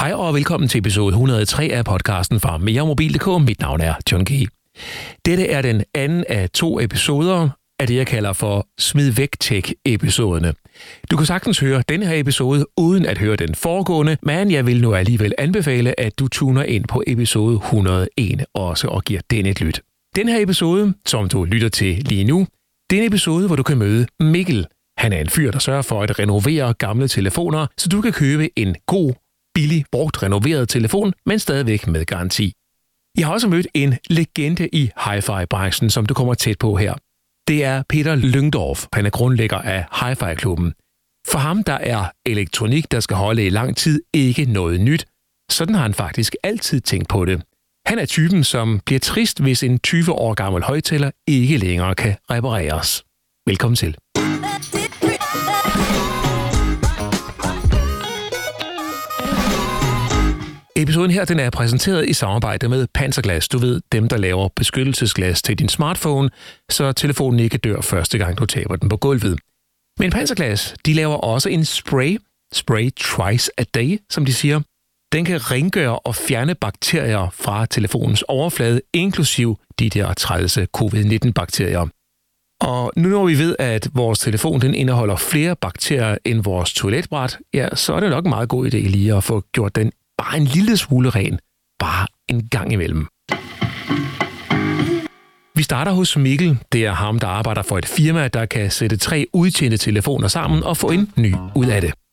Hej og velkommen til episode 103 af podcasten fra meremobil.dk. Mit navn er John G. Dette er den anden af 2 episoder af det, jeg kalder for Smid Væk Tech-episoderne. Du kan sagtens høre denne her episode uden at høre den foregående, men jeg vil nu alligevel anbefale, at du tuner ind på episode 101 også og giver den et lyt. Den her episode, som du lytter til lige nu, det er en episode, hvor du kan møde Mikkel. Han er en fyr, der sørger for at renovere gamle telefoner, så du kan købe en god, billig, brugt renoveret telefon, men stadigvæk med garanti. Jeg har også mødt en legende i hi-fi-branchen, som du kommer tæt på her. Det er Peter Lyngdorf. Han er grundlægger af Hi-Fi-klubben. For ham der er elektronik, der skal holde i lang tid, ikke noget nyt. Sådan har han faktisk altid tænkt på det. Han er typen, som bliver trist, hvis en 20 år gammel højttaler ikke længere kan repareres. Velkommen til. Episoden her den er præsenteret i samarbejde med Panzerglas. Du ved, dem der laver beskyttelsesglas til din smartphone, så telefonen ikke dør første gang du taber den på gulvet. Men Panzerglas, de laver også en spray twice a day, som de siger. Den kan rengøre og fjerne bakterier fra telefonens overflade, inklusiv de der trælse covid-19-bakterier. Og nu når vi ved, at vores telefon den indeholder flere bakterier end vores toiletbræt, ja, så er det nok en meget god idé lige at få gjort den bare en lille smule ren, bare en gang imellem. Vi starter hos Mikkel. Det er ham, der arbejder for et firma, der kan sætte 3 udtjente telefoner sammen og få en ny ud af det.